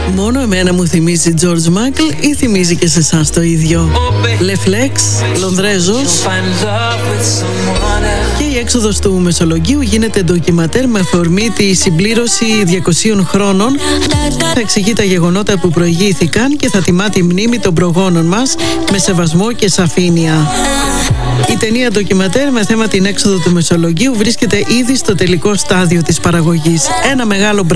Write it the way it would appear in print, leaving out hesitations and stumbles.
Μόνο εμένα μου θυμίζει George Michael ή θυμίζει και σε εσάς το ίδιο? Le Flex, Λονδρέζος. Και η έξοδος του Μεσολογγίου γίνεται ντοκιματέρ με αφορμή τη συμπλήρωση 200 χρόνων. Θα εξηγεί τα γεγονότα που προηγήθηκαν και θα τιμά τη μνήμη των προγόνων μας με σεβασμό και σαφήνεια. Η ταινία ντοκιματέρ με θέμα την έξοδο του Μεσολογγίου βρίσκεται ήδη στο τελικό στάδιο της παραγωγής. Ένα μεγάλο